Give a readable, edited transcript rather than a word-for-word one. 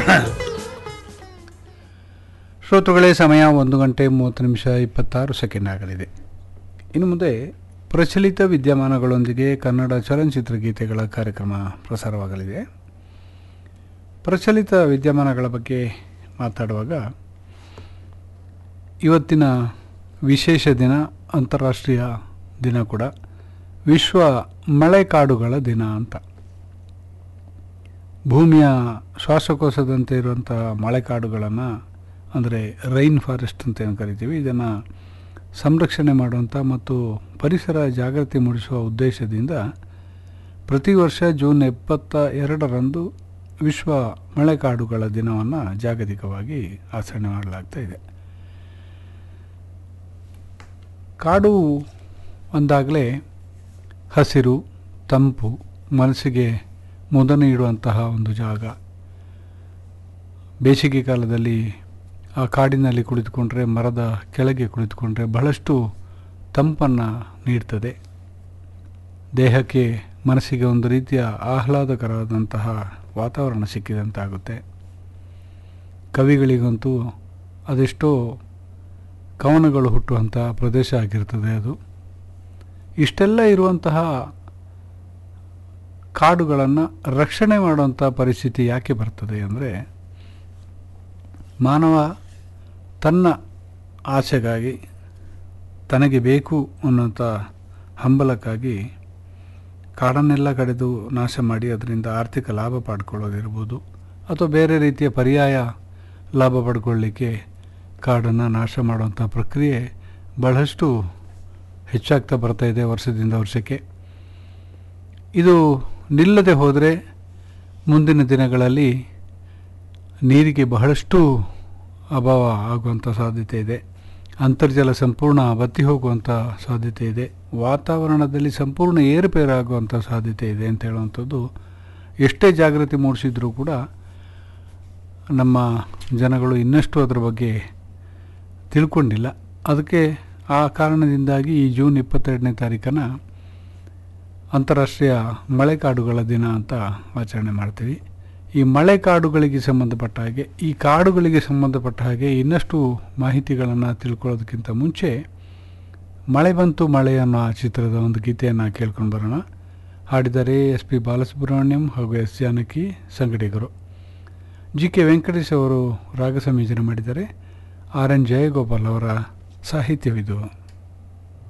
ಶ್ರೋತೃಗಳೇ, ಸಮಯ 1:30 ಆಗಲಿದೆ. ಇನ್ನು ಮುಂದೆ ಪ್ರಚಲಿತ ವಿದ್ಯಮಾನಗಳೊಂದಿಗೆ ಕನ್ನಡ ಚಲನಚಿತ್ರ ಗೀತೆಗಳ ಕಾರ್ಯಕ್ರಮ ಪ್ರಸಾರವಾಗಲಿದೆ. ಪ್ರಚಲಿತ ವಿದ್ಯಮಾನಗಳ ಬಗ್ಗೆ ಮಾತಾಡುವಾಗ ಇವತ್ತಿನ ವಿಶೇಷ ದಿನ, ಅಂತಾರಾಷ್ಟ್ರೀಯ ದಿನ ಕೂಡ ವಿಶ್ವ ಮಳೆಕಾಡುಗಳ ದಿನ ಅಂತ. ಭೂಮಿಯ ಶ್ವಾಸಕೋಶದಂತೆ ಇರುವಂಥ ಮಳೆಕಾಡುಗಳನ್ನು, ಅಂದರೆ ರೈನ್ ಫಾರೆಸ್ಟ್ ಅಂತ ಏನು ಕರಿತೀವಿ, ಇದನ್ನು ಸಂರಕ್ಷಣೆ ಮಾಡುವಂಥ ಮತ್ತು ಪರಿಸರ ಜಾಗೃತಿ ಮೂಡಿಸುವ ಉದ್ದೇಶದಿಂದ ಪ್ರತಿ ವರ್ಷ ಜೂನ್ 22ರಂದು ವಿಶ್ವ ಮಳೆಕಾಡುಗಳ ದಿನವನ್ನು ಜಾಗತಿಕವಾಗಿ ಆಚರಣೆ ಮಾಡಲಾಗ್ತಾ ಇದೆ. ಕಾಡು ಅಂದಾಗಲೇ ಹಸಿರು, ತಂಪು, ಮನಸ್ಸಿಗೆ ಮುದ ನೀಡುವಂತಹ ಒಂದು ಜಾಗ. ಬೇಸಿಗೆ ಕಾಲದಲ್ಲಿ ಆ ಕಾಡಿನಲ್ಲಿ ಕುಳಿತುಕೊಂಡ್ರೆ, ಮರದ ಕೆಳಗೆ ಕುಳಿತುಕೊಂಡ್ರೆ ಬಹಳಷ್ಟು ತಂಪನ್ನು ನೀಡ್ತದೆ. ದೇಹಕ್ಕೆ, ಮನಸ್ಸಿಗೆ ಒಂದು ರೀತಿಯ ಆಹ್ಲಾದಕರವಾದಂತಹ ವಾತಾವರಣ ಸಿಕ್ಕಿದಂತಾಗುತ್ತೆ. ಕವಿಗಳಿಗಂತೂ ಅದೆಷ್ಟೋ ಕವನಗಳು ಹುಟ್ಟುವಂಥ ಪ್ರದೇಶ ಆಗಿರ್ತದೆ ಅದು. ಇಷ್ಟೆಲ್ಲ ಇರುವಂತಹ ಕಾಡುಗಳನ್ನು ರಕ್ಷಣೆ ಮಾಡುವಂಥ ಪರಿಸ್ಥಿತಿ ಯಾಕೆ ಬರ್ತದೆ ಅಂದರೆ, ಮಾನವ ತನ್ನ ಆಸೆಗಾಗಿ, ತನಗೆ ಬೇಕು ಅನ್ನೋಂಥ ಹಂಬಲಕ್ಕಾಗಿ ಕಾಡನ್ನೆಲ್ಲ ಕಡಿದು ನಾಶ ಮಾಡಿ ಅದರಿಂದ ಆರ್ಥಿಕ ಲಾಭ ಪಡ್ಕೊಳ್ಳೋದಿರ್ಬೋದು, ಅಥವಾ ಬೇರೆ ರೀತಿಯ ಪರ್ಯಾಯ ಲಾಭ ಪಡ್ಕೊಳ್ಳಿಕ್ಕೆ ಕಾಡನ್ನು ನಾಶ ಮಾಡುವಂಥ ಪ್ರಕ್ರಿಯೆ ಬಹಳಷ್ಟು ಹೆಚ್ಚಾಗ್ತಾ ಬರ್ತಾಯಿದೆ ವರ್ಷದಿಂದ ವರ್ಷಕ್ಕೆ. ಇದು ನಿಲ್ಲದೆ ಹೋದರೆ ಮುಂದಿನ ದಿನಗಳಲ್ಲಿ ನೀರಿಗೆ ಬಹಳಷ್ಟು ಅಭಾವ ಆಗುವಂಥ ಸಾಧ್ಯತೆ ಇದೆ. ಅಂತರ್ಜಲ ಸಂಪೂರ್ಣ ಬತ್ತಿ ಹೋಗುವಂಥ ಸಾಧ್ಯತೆ ಇದೆ. ವಾತಾವರಣದಲ್ಲಿ ಸಂಪೂರ್ಣ ಏರುಪೇರಾಗುವಂಥ ಸಾಧ್ಯತೆ ಇದೆ ಅಂತ ಹೇಳುವಂಥದ್ದು ಎಷ್ಟೇ ಜಾಗೃತಿ ಮೂಡಿಸಿದರೂ ಕೂಡ ನಮ್ಮ ಜನಗಳು ಇನ್ನಷ್ಟು ಅದರ ಬಗ್ಗೆ ತಿಳ್ಕೊಂಡಿಲ್ಲ. ಅದಕ್ಕೆ ಆ ಕಾರಣದಿಂದಾಗಿ ಈ ಜೂನ್ 22ನೇ ತಾರೀಕನ್ನು ಅಂತಾರಾಷ್ಟ್ರೀಯ ಮಳೆಕಾಡುಗಳ ದಿನ ಅಂತ ಆಚರಣೆ ಮಾಡ್ತೀವಿ. ಈ ಮಳೆಕಾಡುಗಳಿಗೆ ಸಂಬಂಧಪಟ್ಟ ಹಾಗೆ, ಈ ಕಾಡುಗಳಿಗೆ ಸಂಬಂಧಪಟ್ಟ ಹಾಗೆ ಇನ್ನಷ್ಟು ಮಾಹಿತಿಗಳನ್ನು ತಿಳ್ಕೊಳ್ಳೋದಕ್ಕಿಂತ ಮುಂಚೆ ಮಳೆ ಬಂತು ಮಳೆ ಅನ್ನೋ ಆ ಚಿತ್ರದ ಒಂದು ಗೀತೆಯನ್ನು ಕೇಳ್ಕೊಂಡು ಬರೋಣ. ಹಾಡಿದರೆ SP ಬಾಲಸುಬ್ರಹ್ಮಣ್ಯಂ ಹಾಗೂ S ಜಾನಕಿ ಸಂಗಡಿಗರು. GK ವೆಂಕಟೇಶ್ ಅವರು ರಾಗ ಸಂಯೋಜನೆ ಮಾಡಿದ್ದಾರೆ. RN ಜಯಗೋಪಾಲ್ ಅವರ ಸಾಹಿತ್ಯವಿದು.